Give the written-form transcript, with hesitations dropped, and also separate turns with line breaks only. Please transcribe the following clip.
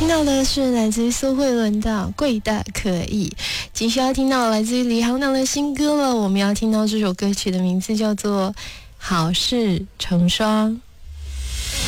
听到的是来自于苏慧伦的《贵的可以》，继续要听到来自于李行亮的新歌了。我们要听到这首歌曲的名字叫做《好事成双》。